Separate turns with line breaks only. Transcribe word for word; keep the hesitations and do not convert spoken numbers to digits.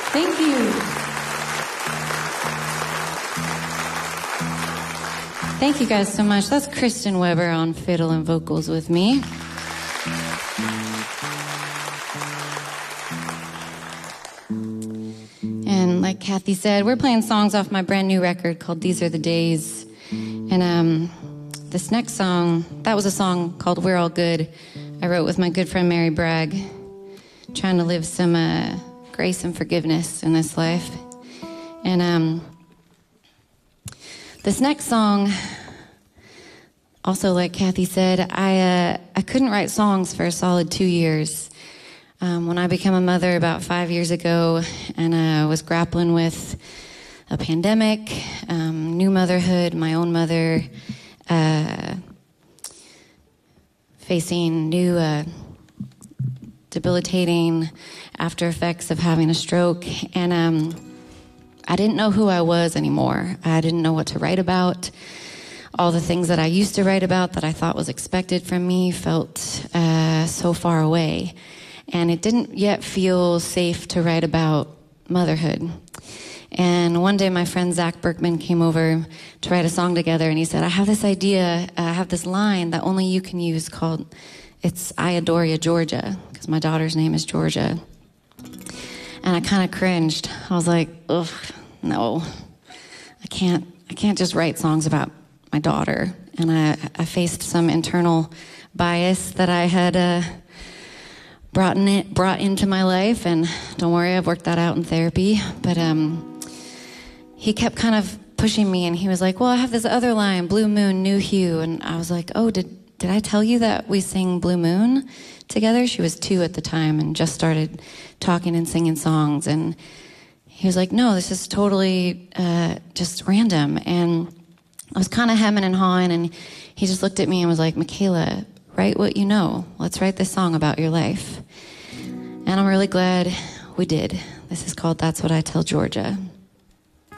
Thank you. Thank you guys so much. That's Kristen Weber on fiddle and vocals with me. And like Kathy said, we're playing songs off my brand new record called These Are the Days. And um, this next song, that was a song called We're All Good. I wrote with my good friend Mary Bragg, trying to live some uh, grace and forgiveness in this life. And um, this next song, also like Kathy said, I uh, I couldn't write songs for a solid two years. Um, when I became a mother about five years ago, and I uh, was grappling with a pandemic, um, new motherhood, my own mother, uh, facing new uh, debilitating after effects of having a stroke, and um, I didn't know who I was anymore. I didn't know what to write about. All the things that I used to write about that I thought was expected from me felt uh, so far away. And it didn't yet feel safe to write about motherhood. And one day my friend Zach Berkman came over to write a song together, and he said, I have this idea, uh, I have this line that only you can use called, it's I Adore Ya, Georgia, because my daughter's name is Georgia. And I kind of cringed. I was like, ugh, no, I can't, I can't just write songs about my daughter. And I, I faced some internal bias that I had uh, brought in it, brought into my life, and don't worry, I've worked that out in therapy. But um, he kept kind of pushing me, and he was like, well, I have this other line, Blue Moon, New Hue. And I was like, oh, did, did I tell you that we sing Blue Moon together? She was two at the time and just started talking and singing songs. And he was like, no, this is totally uh, just random. And I was kind of hemming and hawing, and he just looked at me and was like, Michaela, write what you know. Let's write this song about your life. And I'm really glad we did. This is called That's What I Tell Georgia.